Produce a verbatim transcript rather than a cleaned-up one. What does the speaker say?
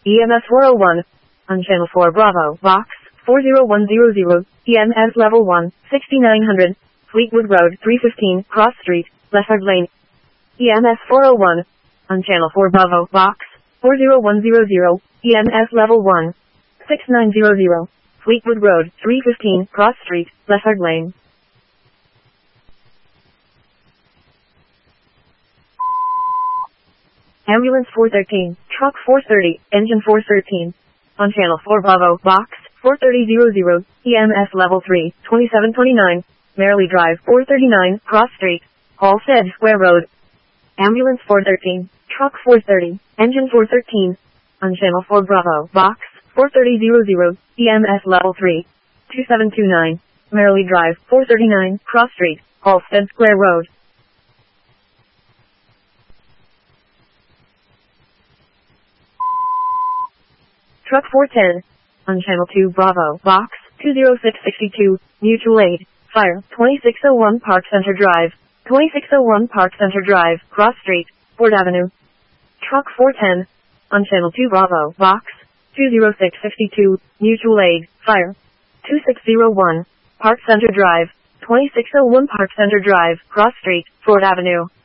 E M S four oh one. On channel four Bravo, box four zero one zero zero, E M S level one, sixty-nine hundred, Fleetwood Road, three fifteen, Cross Street, Lefford Lane. E M S four oh one. On channel four Bravo, box four zero one zero zero, E M S level one, six nine zero zero, Fleetwood Road, three fifteen, Cross Street, Lefford Lane. Ambulance four thirteen, Truck four thirty, Engine four thirteen. On channel four Bravo, box four thirty zero zero, E M S level three, twenty-seven twenty-nine, Merrily Drive, four thirty-nine, Cross Street, Halsted Square Road. Ambulance four thirteen, Truck four thirty, Engine four thirteen. On channel four Bravo, box four thirty zero zero, E M S level three, twenty-seven twenty-nine, Merrily Drive, four thirty-nine, Cross Street, Halsted Square Road. Truck four ten. On channel two Bravo, box two zero six six two, Mutual Aid, Fire, twenty-six oh one Park Center Drive, twenty-six oh one Park Center Drive, Cross Street, Ford Avenue. Truck four ten. On channel two Bravo, box two zero six six two, Mutual Aid, Fire, twenty-six oh one, Park Center Drive, twenty-six oh one Park Center Drive, Cross Street, Ford Avenue.